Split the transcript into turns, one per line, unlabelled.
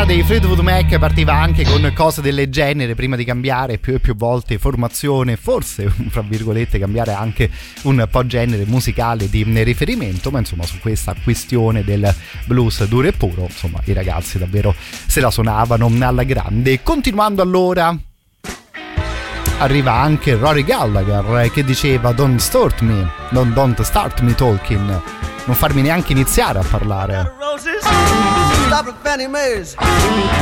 carriera dei Fleetwood Mac partiva anche con cose del genere, prima di cambiare più e più volte formazione, forse fra virgolette cambiare anche un po' genere musicale di riferimento, ma insomma su questa questione del blues duro e puro, insomma i ragazzi davvero se la suonavano alla grande. Continuando allora, arriva anche Rory Gallagher che diceva don't start me talking, non farmi neanche iniziare a parlare.